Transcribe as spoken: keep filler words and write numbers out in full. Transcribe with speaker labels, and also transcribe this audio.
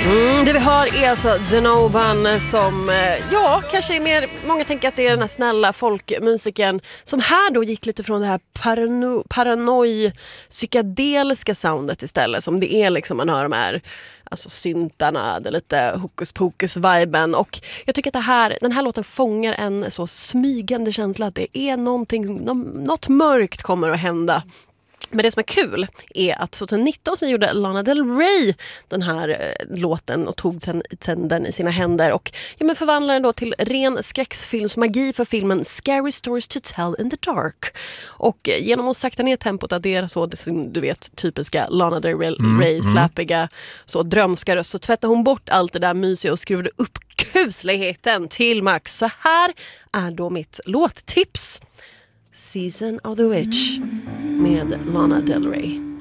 Speaker 1: Mm, det vi hör är alltså Donovan som, ja, kanske är mer, många tänker att det är den här snälla folkmusiken som här då gick lite från det här parano, paranoi psykedeliska soundet istället, som det är liksom, man hör de här alltså syntarna, det lite hokus pokus viben, och jag tycker att det här, den här låten fångar en så smygande känsla att det är någonting, något mörkt kommer att hända. Men det som är kul är att tjugonitton så gjorde Lana Del Rey den här eh, låten och tog sen, sen den i sina händer och ja, men förvandlade den då till ren skräckfilmsmagi för filmen Scary Stories to Tell in the Dark. Och eh, genom att sakta ner tempot att det är så, det, du vet, typiska Lana Del Rey, mm, Rey släppiga, mm. så drömska röst, så tvättade hon bort allt det där mysiga och skruvade upp kusligheten till max. Så här är då mitt låttips. Season of the Witch med Lana Del Rey.